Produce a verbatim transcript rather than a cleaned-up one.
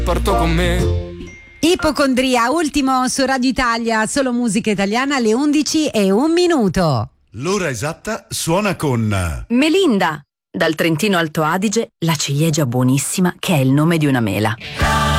Porto con me. Ipocondria, ultimo su Radio Italia, solo musica italiana, alle undici e un minuto. L'ora esatta suona con Melinda, dal Trentino Alto Adige, la ciliegia buonissima che è il nome di una mela.